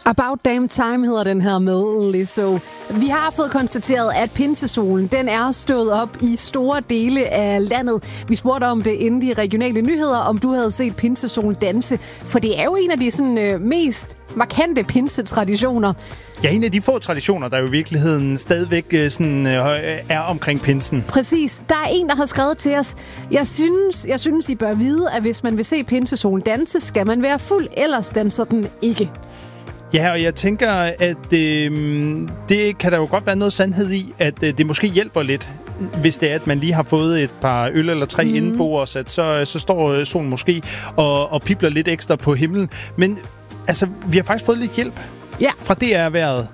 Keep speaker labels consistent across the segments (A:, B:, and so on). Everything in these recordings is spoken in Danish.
A: About Damn Time hedder den her med Lizzo. Vi har fået konstateret, at pinsesolen den er stået op i store dele af landet. Vi spurgte om det inden de regionale nyheder, om du havde set pinsesolen danse. For det er jo en af de sådan, mest markante pinsetraditioner.
B: Ja, en af de få traditioner, der jo i virkeligheden stadigvæk sådan, er omkring pinsen.
A: Præcis. Der er en, der har skrevet til os. Jeg synes, I bør vide, at hvis man vil se pinsesolen danse, skal man være fuld, ellers danser den ikke.
B: Ja, og jeg tænker, at det kan der jo godt være noget sandhed i, at det måske hjælper lidt, hvis det er, at man lige har fået et par øl eller 3 indenbords, at så står solen måske og pibler lidt ekstra på himlen. Men altså, vi har faktisk fået lidt hjælp fra DR-været.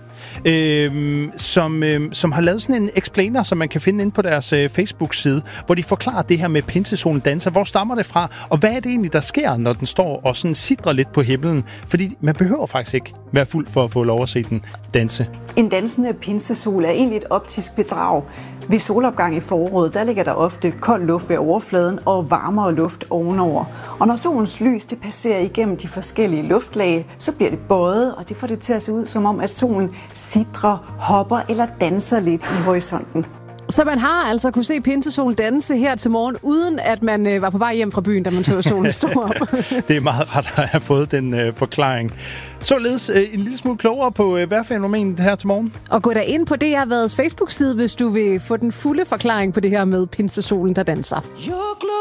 B: Som har lavet sådan en explainer, som man kan finde inde på deres Facebook-side, hvor de forklarer det her med pinsesolen danser. Hvor stammer det fra, og hvad er det egentlig, der sker, når den står og sådan sidrer lidt på himlen? Fordi man behøver faktisk ikke være fuld for at få lov at se den danse.
C: En dansende pinsesol er egentlig et optisk bedrag. Ved solopgang i foråret, der ligger der ofte kold luft ved overfladen og varmere luft ovenover. Og når solens lys det passerer igennem de forskellige luftlag, så bliver det bøjet, og det får det til at se ud som om, at solen sidrer, hopper eller danser lidt i horisonten.
A: Så man har altså kunne se pinsesolen danse her til morgen, uden at man var på vej hjem fra byen, da man så solen stå op.
B: Det er meget ret at have fået den forklaring. Således en lille smule klogere på vejrfænomenet her til morgen. Og
A: gå da ind på DR-værdets Facebook-side, hvis du vil få den fulde forklaring på det her med pinsesolen, der danser.